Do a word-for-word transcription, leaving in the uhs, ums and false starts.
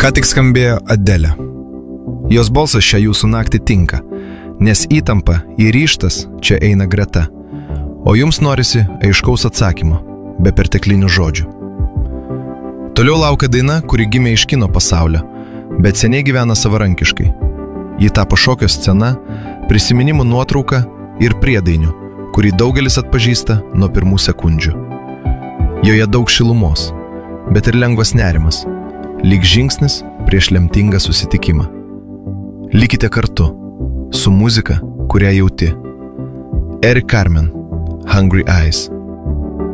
Ką tik skambėjo Adelė. Jos balsas šią jūsų naktį tinka, nes įtampa ir ryžtas čia eina greta, o jums norisi aiškaus atsakymo, be perteklinių žodžių. Toliau laukia daina, kuri gimė iš kino pasaulio, bet seniai gyvena savarankiškai. Ji tapo šokio scena, prisiminimų nuotrauka ir priedainių, kurį daugelis atpažįsta nuo pirmų sekundžių. Joje daug šilumos, bet ir lengvas nerimas, lyg žingsnis prieš lemtingą susitikimą. Likite kartu su muzika, kurią jauti. Eric Carmen, Hungry Eyes.